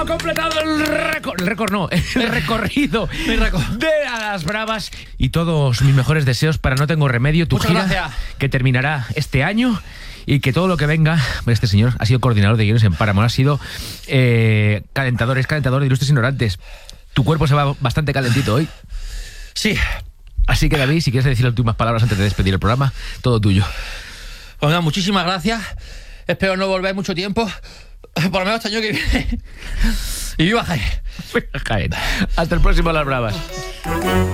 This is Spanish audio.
completado el recorrido de Las Bravas y todos mis mejores deseos para No Tengo Remedio, tu Muchas gira gracias. que terminará este año. Y que todo lo que venga, este señor ha sido coordinador de guiones en Paramount, ha sido calentador de Ilustres Ignorantes. Tu cuerpo se va bastante calentito hoy. Sí. Así que, David, si quieres decir las últimas palabras antes de despedir el programa, todo tuyo. Pues nada, muchísimas gracias. Espero no volver mucho tiempo. Por lo menos este año que viene. Y viva Jaén. Jaén. Hasta el próximo Las Bravas.